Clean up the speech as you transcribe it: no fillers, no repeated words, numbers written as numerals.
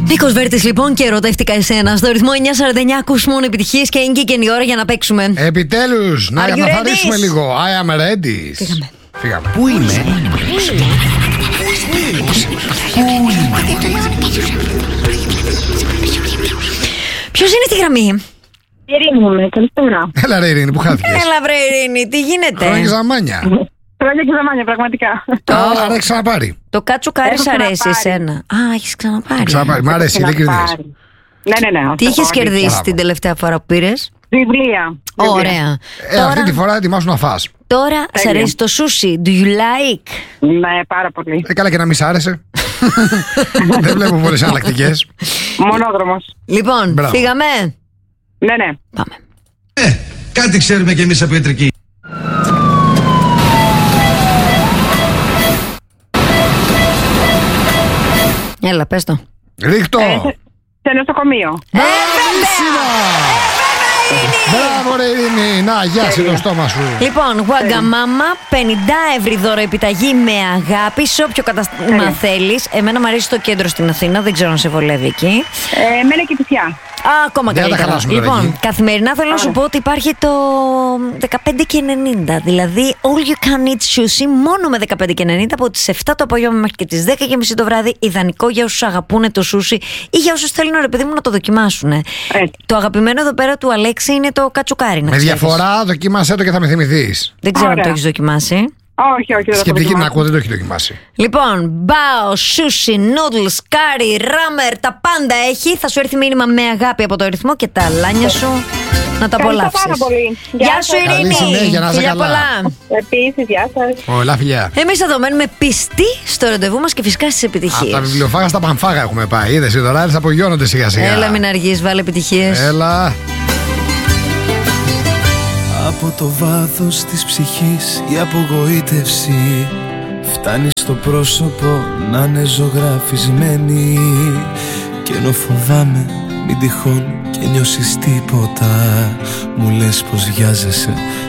Νίκος Βέρτης λοιπόν και ερωτεύτηκα εσένα. Στο ρυθμό 949 ακούς μόνο επιτυχίες και είναι και η ώρα για να παίξουμε. Επιτέλους, να καθαρίσουμε λίγο. I am ready. Φύγαμε. Πού είμαι? Ποιος είναι στη γραμμή? Ειρήνη μου, καλησπέρα. Έλα ρε Ειρήνη, που χάθηκες? Έλα βρε Ειρήνη, τι γίνεται? Χρόνια και ζαμάνια. Χρόνια και ζαμάνια, πραγματικά. Άρα έχεις ξαναπάρει. Το κάτσουκάρι Έχω σ' αρέσει ξαναπάρει. εσένα? Α, έχεις ξαναπάρει. Ξαναπάρει, μ' αρέσει, ειλικρινής. Ναι. Τι είχες κερδίσει την τελευταία φορά που πήρες? Βιβλία. Ωραία. Αυτή τη φορά ετοιμάσου να φας. Τώρα σ' αρέσει το σούσι? Do you like? Ναι, πάρα πολύ. Καλά και να μη σ' άρεσε. Δεν βλέπω πολλές εναλλακτικές. Μονόδρομος. Λοιπόν, Μπράβο. φύγαμε. Ναι. Πάμε. Κάτι ξέρουμε κι εμείς από ιατρική. Έλα, πες το. Ρίχτω. Σε νοσοκομείο. Μπράβissima! Μπράβο ρε Ειρήνη. Να, γιάσει το στόμα σου. Λοιπόν, Wagamama, 50 € δώρο επιταγή με αγάπη σε όποιο κατάστημα θέλεις. Εμένα μου αρέσει το κέντρο στην Αθήνα, δεν ξέρω αν σε βολεύει εκεί. Μένα και Πισιά. Α, ακόμα Δεν θα τα καλύτερα. χαλάσουμε τώρα Λοιπόν, εκεί. καθημερινά θέλω να σου πω ότι υπάρχει το 15,90. Δηλαδή, all you can eat sushi μόνο με 15,90 από τις 7 το απόγευμα μέχρι και τις 10:30 το βράδυ. Ιδανικό για όσους αγαπούν το sushi ή για όσους θέλουν ρε παιδί μου να το δοκιμάσουν. Το αγαπημένο εδώ πέρα του Αλέξη είναι το κατσουκάρι. Με διαφορά δοκίμασέ το και θα με θυμηθείς. Δεν ξέρω αν Ωραία. το έχεις δοκιμάσει. Όχι, δεν Σκεπτική το να ακούω, δεν το έχει δοκιμάσει. Λοιπόν, μπάο, sushi, noodles, curry, ράμερ, τα πάντα έχει. Θα σου έρθει μήνυμα με αγάπη από το ρυθμό και τα αλάνια σου να τα απολαύσεις. πάρα πολύ. Γεια σου Καλή Ειρήνη. συνέχεια, να είσαι Φιλιά καλά. πολλά. Επίσης, γεια σας. Ωλά φιλιά. Εμείς θα το μένουμε πιστοί στο ραντεβού μας και φυσικά στις Από επιτυχίες. τα βιβλιοφάγα στα πανφάγα έχουμε πάει. Είδες, οι δωράρες απογειώνονται σιγά σιγά. Έλα μην αργείς, βάλε επιτυχίες. Έλα. Από το βάθος της ψυχής η απογοήτευση φτάνει στο πρόσωπο να είναι ζωγραφισμένη. Κι ενώ φοβάμαι μην τυχόν και νιώσεις τίποτα, μου λες πως βιάζεσαι